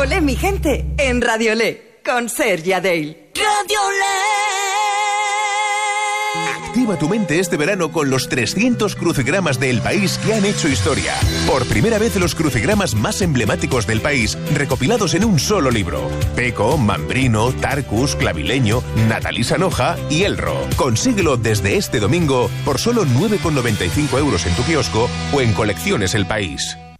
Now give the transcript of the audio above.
Olé, mi gente, en Radio Olé, con Sergi Adale. Radio Olé. Activa tu mente este verano con los 300 crucigramas del país que han hecho historia. Por primera vez los crucigramas más emblemáticos del país recopilados en un solo libro. Peco, Mambrino, Tarcus, Clavileño, Natalí Sanoja y Elro. Consíguelo desde este domingo por solo 9,95 € en tu kiosco o en Colecciones El País.